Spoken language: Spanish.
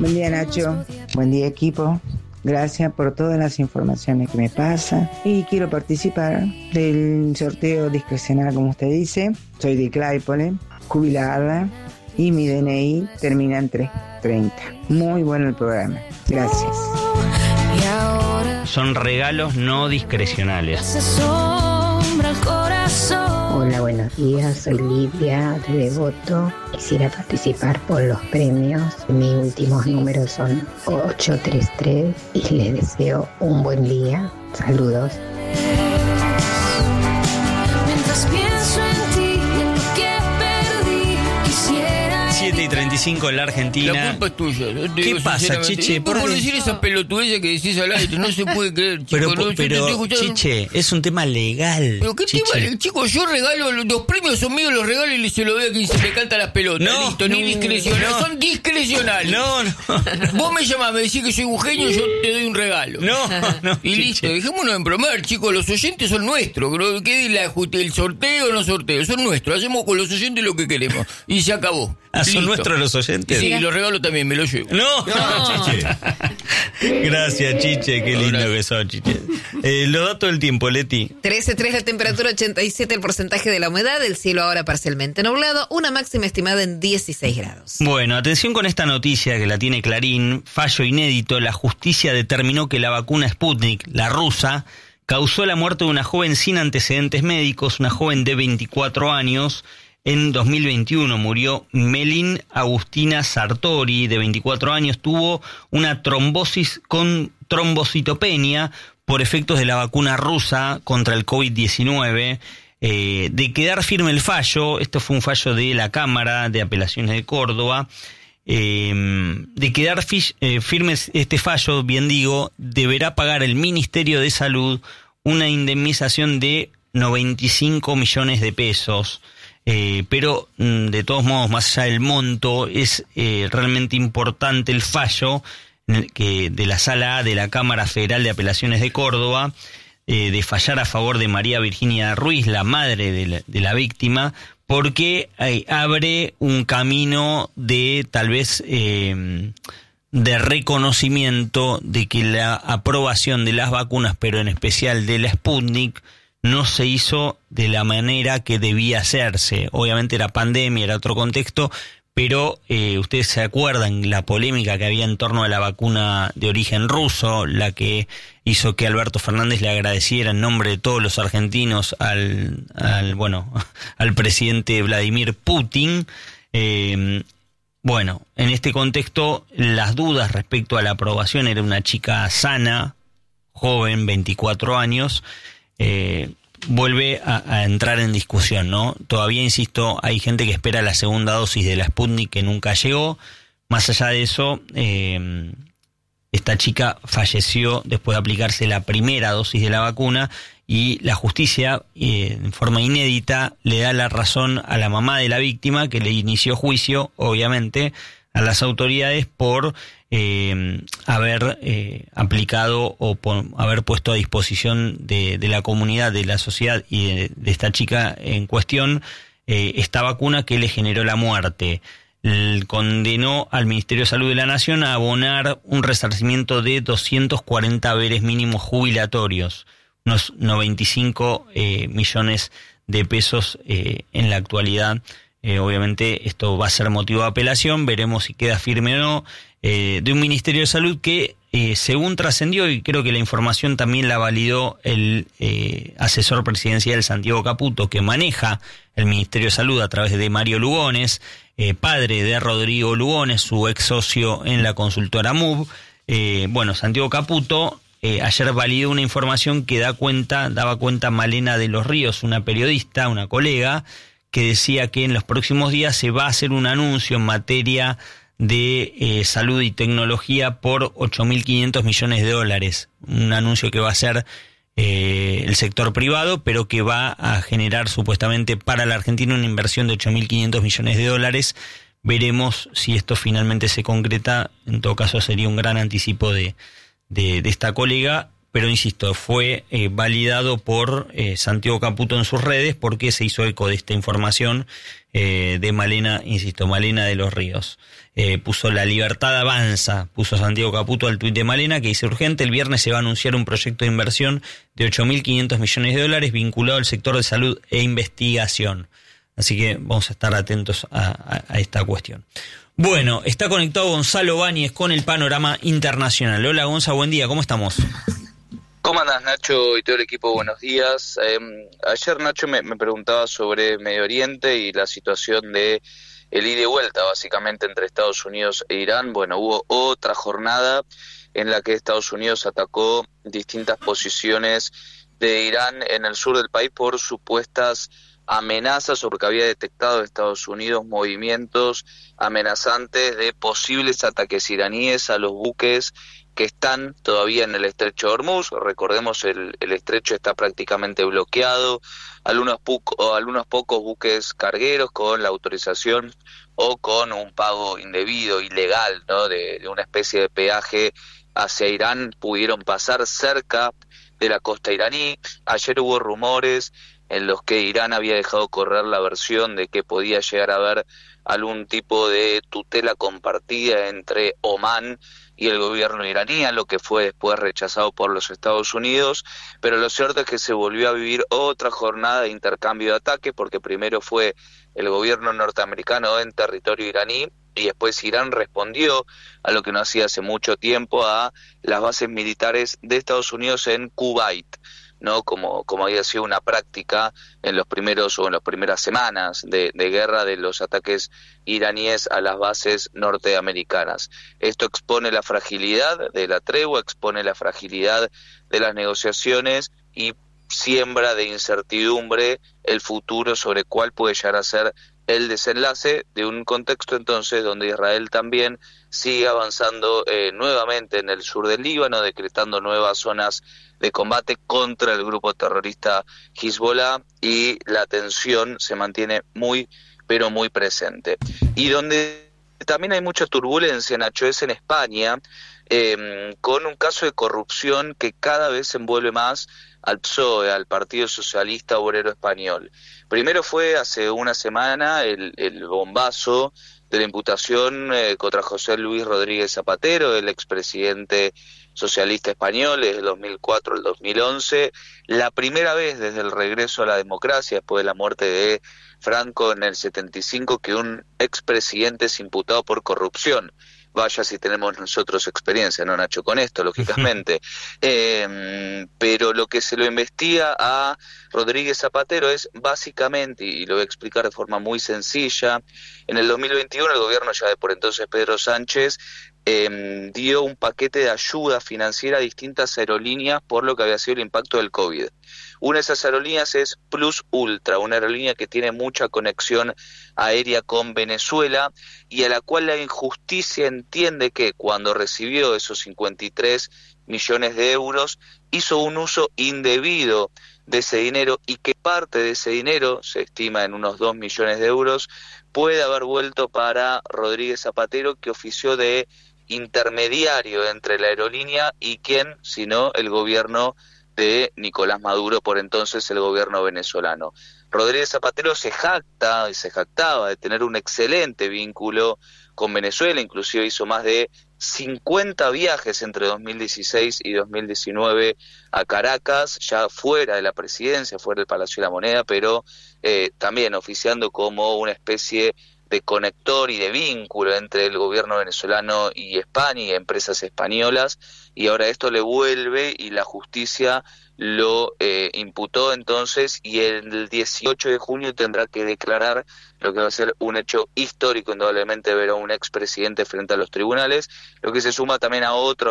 Buen día, Nacho. Buen día, equipo. Gracias por todas las informaciones que me pasan. Y quiero participar del sorteo discrecional, como usted dice. Soy de Claypole, jubilada, y mi DNI termina en 330. Muy bueno el programa. Gracias. Son regalos no discrecionales. Hola, buenos días, soy Lidia de Devoto. Quisiera participar por los premios. Mis últimos números son 833 y les deseo un buen día. Saludos. 7:35 en la Argentina. La culpa es tuya. ¿Qué pasa, Chiche? ¿Por decir esa pelotudez que decís al aire? No se puede creer, chico. Pero Chiche, es un tema legal. ¿Pero qué tema? Chicos, yo regalo, los premios son míos, los regalo y se lo doy a quien se me canta las pelotas. No, listo, ni discrecionales. No. Son discrecionales. No. Vos me llamás, me decís que soy un genio y yo te doy un regalo. No. Y listo, dejémonos en bromar, chicos. Los oyentes son nuestros. ¿Qué el sorteo o no sorteo? Son nuestros. Hacemos con los oyentes lo que queremos. Y se acabó. ¿Son nuestros los oyentes? Sí, los regalos también, me los llevo. No, Chiche. Gracias, Chiche, qué lindo que sos, Chiche. Los datos del tiempo, Leti. 13.3 la temperatura, 87 el porcentaje de la humedad, el cielo ahora parcialmente nublado, una máxima estimada en 16 grados. Bueno, atención con esta noticia que la tiene Clarín, fallo inédito, la justicia determinó que la vacuna Sputnik, la rusa, causó la muerte de una joven sin antecedentes médicos, una joven de 24 años. En 2021 murió Melin Agustina Sartori, de 24 años, tuvo una trombosis con trombocitopenia por efectos de la vacuna rusa contra el COVID-19. De quedar firme el fallo, esto fue un fallo de la Cámara de Apelaciones de Córdoba, de quedar firme este fallo, bien digo, deberá pagar el Ministerio de Salud una indemnización de 95 millones de pesos. Pero de todos modos, más allá del monto, es realmente importante el fallo que de la Sala A de la Cámara Federal de Apelaciones de Córdoba, de fallar a favor de María Virginia Ruiz, la madre de la víctima, porque abre un camino de tal vez de reconocimiento de que la aprobación de las vacunas, pero en especial de la Sputnik, no se hizo de la manera que debía hacerse. Obviamente era pandemia, era otro contexto, pero ustedes se acuerdan la polémica que había en torno a la vacuna de origen ruso, la que hizo que Alberto Fernández le agradeciera en nombre de todos los argentinos al presidente Vladimir Putin. Bueno, en este contexto, las dudas respecto a la aprobación, era una chica sana, joven, 24 años, vuelve a entrar en discusión, ¿no? Todavía, insisto, hay gente que espera la segunda dosis de la Sputnik que nunca llegó. Más allá de eso, esta chica falleció después de aplicarse la primera dosis de la vacuna y la justicia, en forma inédita, le da la razón a la mamá de la víctima, que le inició juicio, obviamente, a las autoridades por haber aplicado o haber puesto a disposición de la comunidad, de la sociedad y de esta chica en cuestión esta vacuna que le generó la muerte. Condenó al Ministerio de Salud de la Nación a abonar un resarcimiento de 240 haberes mínimos jubilatorios, unos 95 millones de pesos en la actualidad. Obviamente esto va a ser motivo de apelación, veremos si queda firme o no, de un Ministerio de Salud que, según trascendió, y creo que la información también la validó el asesor presidencial Santiago Caputo, que maneja el Ministerio de Salud a través de Mario Lugones, padre de Rodrigo Lugones, su ex socio en la consultora MUB. Santiago Caputo ayer validó una información que daba cuenta Malena de los Ríos, una periodista, una colega, que decía que en los próximos días se va a hacer un anuncio en materia de salud y tecnología por $8.500 millones. Un anuncio que va a ser el sector privado, pero que va a generar supuestamente para la Argentina una inversión de $8.500 millones. Veremos si esto finalmente se concreta. En todo caso sería un gran anticipo de esta colega, pero insisto, fue validado por Santiago Caputo en sus redes porque se hizo eco de esta información de Malena, insisto, Malena de los Ríos. Puso la libertad avanza, puso Santiago Caputo al tuit de Malena, que dice: urgente, el viernes se va a anunciar un proyecto de inversión de $8.500 millones vinculado al sector de salud e investigación. Así que vamos a estar atentos a esta cuestión. Bueno, está conectado Gonzalo Báñez con el panorama internacional. Hola Gonza, buen día, ¿cómo estamos? ¿Cómo andás, Nacho, y todo el equipo? Buenos días. Ayer Nacho me preguntaba sobre Medio Oriente y la situación de el ida y vuelta, básicamente, entre Estados Unidos e Irán. Bueno, hubo otra jornada en la que Estados Unidos atacó distintas posiciones de Irán en el sur del país por supuestas amenazas, o porque había detectado Estados Unidos movimientos amenazantes de posibles ataques iraníes a los buques que están todavía en el estrecho de Hormuz. Recordemos, el estrecho está prácticamente bloqueado, algunos pocos buques cargueros con la autorización o con un pago indebido, ilegal, ¿no?, de una especie de peaje hacia Irán, pudieron pasar cerca de la costa iraní. Ayer hubo rumores en los que Irán había dejado correr la versión de que podía llegar a haber algún tipo de tutela compartida entre Omán y el gobierno iraní, lo que fue después rechazado por los Estados Unidos, pero lo cierto es que se volvió a vivir otra jornada de intercambio de ataques, porque primero fue el gobierno norteamericano en territorio iraní, y después Irán respondió a lo que no hacía hace mucho tiempo, a las bases militares de Estados Unidos en Kuwait, ¿no? Como había sido una práctica en las primeras semanas de guerra de los ataques iraníes a las bases norteamericanas. Esto expone la fragilidad de la tregua, expone la fragilidad de las negociaciones y siembra de incertidumbre el futuro sobre cuál puede llegar a ser el desenlace de un contexto entonces donde Israel también sigue avanzando nuevamente en el sur del Líbano, decretando nuevas zonas de combate contra el grupo terrorista Hezbollah, y la tensión se mantiene muy, pero muy presente. Y donde también hay mucha turbulencia, Nacho, es en España, con un caso de corrupción que cada vez se envuelve más al PSOE, al Partido Socialista Obrero Español. Primero fue hace una semana el bombazo de la imputación contra José Luis Rodríguez Zapatero, el expresidente socialista español, desde el 2004 al 2011, la primera vez desde el regreso a la democracia, después de la muerte de Franco en el 75, que un expresidente es imputado por corrupción. Vaya si tenemos nosotros experiencia, ¿no, Nacho?, con esto, lógicamente. Pero lo que se lo investiga a Rodríguez Zapatero es básicamente, y lo voy a explicar de forma muy sencilla, en el 2021 el gobierno ya de por entonces Pedro Sánchez dio un paquete de ayuda financiera a distintas aerolíneas por lo que había sido el impacto del COVID. Una de esas aerolíneas es Plus Ultra, una aerolínea que tiene mucha conexión aérea con Venezuela y a la cual la injusticia entiende que cuando recibió esos 53 millones de euros hizo un uso indebido de ese dinero, y que parte de ese dinero, se estima en unos 2 millones de euros, puede haber vuelto para Rodríguez Zapatero, que ofició de intermediario entre la aerolínea y quién, sino el gobierno de Nicolás Maduro, por entonces el gobierno venezolano. Rodríguez Zapatero se jactaba de tener un excelente vínculo con Venezuela, inclusive hizo más de 50 viajes entre 2016 y 2019 a Caracas, ya fuera de la presidencia, fuera del Palacio de la Moneda, pero también oficiando como una especie de conector y de vínculo entre el gobierno venezolano y España y empresas españolas, y ahora esto le vuelve y la justicia lo imputó entonces, y el 18 de junio tendrá que declarar lo que va a ser un hecho histórico, indudablemente, ver a un expresidente frente a los tribunales, lo que se suma también a otro